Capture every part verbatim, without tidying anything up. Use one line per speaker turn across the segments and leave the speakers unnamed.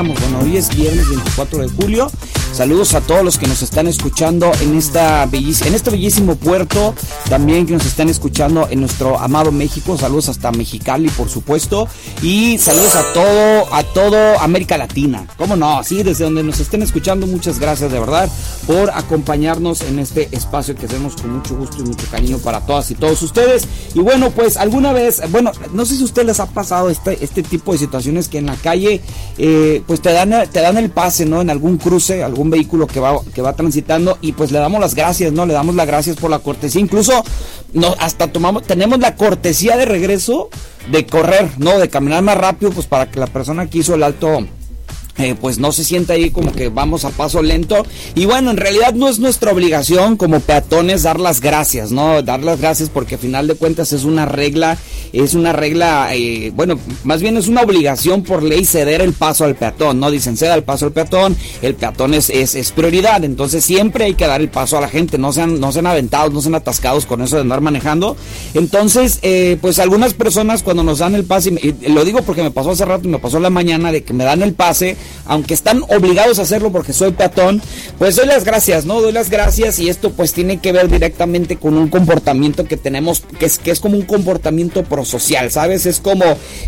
Bueno, hoy es viernes veinticuatro de julio. Saludos a todos los que nos están escuchando en esta bellic- en este bellísimo puerto, también que nos están escuchando en nuestro amado México. Saludos hasta Mexicali, por supuesto, y saludos a todo a todo América Latina. ¿Cómo no? Sí, desde donde nos estén escuchando, muchas gracias de verdad por acompañarnos en este espacio que hacemos con mucho gusto y mucho cariño para todas y todos ustedes. Y bueno, pues alguna vez, bueno, no sé si a ustedes les ha pasado este este tipo de situaciones que en la calle eh, pues te dan te dan el pase, ¿no? En algún cruce, algún vehículo que va que va transitando, y pues le damos las gracias, ¿no? Le damos las gracias por la cortesía. Incluso no, hasta tomamos tenemos la cortesía de regreso de correr, ¿no? De caminar más rápido, pues para que la persona que hizo el alto Eh, pues no se sienta ahí como que vamos a paso lento. Y bueno, en realidad no es nuestra obligación como peatones dar las gracias, ¿no? Dar las gracias porque a final de cuentas es una regla, es una regla, eh, bueno, más bien es una obligación por ley ceder el paso al peatón, ¿no? Dicen ceda el paso al peatón, el peatón es, es, es prioridad, entonces siempre hay que dar el paso a la gente, no sean, no sean aventados, no sean atascados con eso de andar manejando. Entonces, eh, pues algunas personas cuando nos dan el pase, y, y lo digo porque me pasó hace rato y me pasó en la mañana, de que me dan el pase, aunque están obligados a hacerlo porque soy peatón, pues doy las gracias, ¿no? Doy las gracias, y esto pues tiene que ver directamente con un comportamiento que tenemos, que es, que es como un comportamiento prosocial, ¿sabes? Es como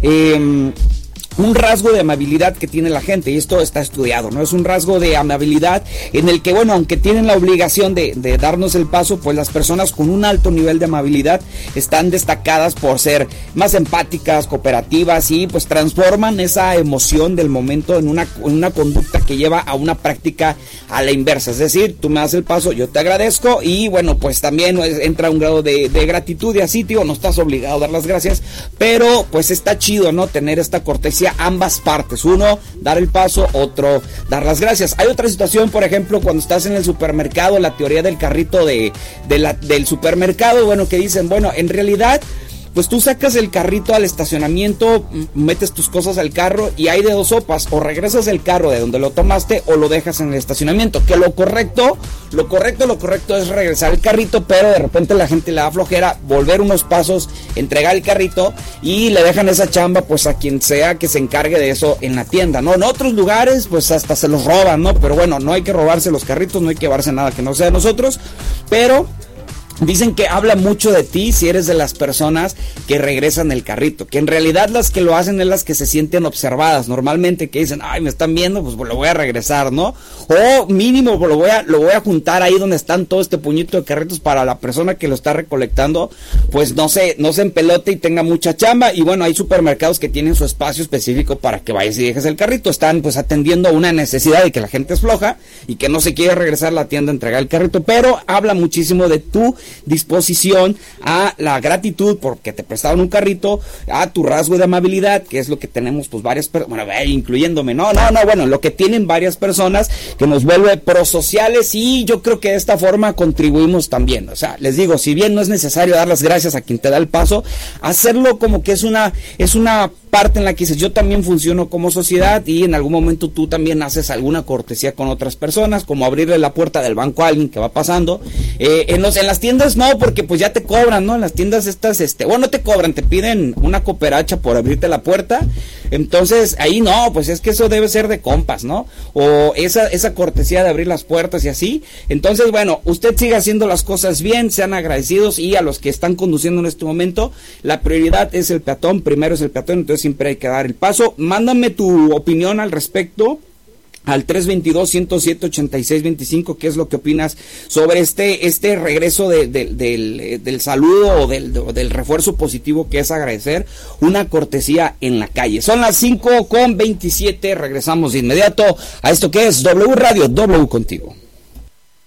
eh, un rasgo de amabilidad que tiene la gente, y esto está estudiado, ¿no? Es un rasgo de amabilidad en el que, bueno, aunque tienen la obligación de, de darnos el paso, pues las personas con un alto nivel de amabilidad están destacadas por ser más empáticas, cooperativas, y pues transforman esa emoción del momento en una, en una conducta que lleva a una práctica a la inversa. Es decir, tú me das el paso, yo te agradezco, y bueno, pues también entra un grado de, de gratitud, y así, tío, no estás obligado a dar las gracias, pero pues está chido, ¿no? Tener esta cortesía ambas partes, uno dar el paso, otro dar las gracias. Hay otra situación, por ejemplo, cuando estás en el supermercado, la teoría del carrito de, de la, del supermercado, bueno, que dicen, bueno, en realidad pues tú sacas el carrito al estacionamiento, metes tus cosas al carro, y hay de dos sopas: o regresas el carro de donde lo tomaste o lo dejas en el estacionamiento. Que lo correcto, lo correcto, lo correcto es regresar el carrito, pero de repente la gente le da flojera volver unos pasos, entregar el carrito, y le dejan esa chamba pues a quien sea que se encargue de eso en la tienda, ¿no? En otros lugares pues hasta se los roban, ¿no? Pero bueno, no hay que robarse los carritos, no hay que llevarse nada que no sea de nosotros, pero dicen que habla mucho de ti si eres de las personas que regresan el carrito, que en realidad las que lo hacen es las que se sienten observadas normalmente, que dicen, ay, me están viendo, pues lo voy a regresar, ¿no? O mínimo pues, lo voy a lo voy a juntar ahí donde están todo este puñito de carritos, para la persona que lo está recolectando, pues no se, no se empelote y tenga mucha chamba. Y bueno, hay supermercados que tienen su espacio específico para que vayas y dejes el carrito. Están pues atendiendo una necesidad de que la gente es floja y que no se quiere regresar a la tienda a entregar el carrito, pero habla muchísimo de tu disposición a la gratitud porque te prestaron un carrito, a tu rasgo de amabilidad, que es lo que tenemos pues varias personas, bueno, incluyéndome, no, no, no, bueno, lo que tienen varias personas, que nos vuelve prosociales, y yo creo que de esta forma contribuimos también. O sea, les digo, si bien no es necesario dar las gracias a quien te da el paso, hacerlo como que es una, es una parte en la que dices, yo también funciono como sociedad, y en algún momento tú también haces alguna cortesía con otras personas, como abrirle la puerta del banco a alguien que va pasando. Eh, en los, en las tiendas no, porque pues ya te cobran, ¿no? En las tiendas estas, este, bueno, no te cobran, te piden una cooperacha por abrirte la puerta. Entonces, ahí no, pues es que eso debe ser de compas, ¿no? O esa, esa cortesía de abrir las puertas y así. Entonces, bueno, usted siga haciendo las cosas bien, sean agradecidos, y a los que están conduciendo en este momento, la prioridad es el peatón, primero es el peatón, entonces siempre hay que dar el paso. Mándame tu opinión al respecto al tres dos dos, uno cero siete, ocho seis dos cinco, qué es lo que opinas sobre este este regreso de, de, del, del saludo o del, de, del refuerzo positivo que es agradecer una cortesía en la calle. Son las cinco con veintisiete, regresamos de inmediato a esto que es W Radio, W contigo.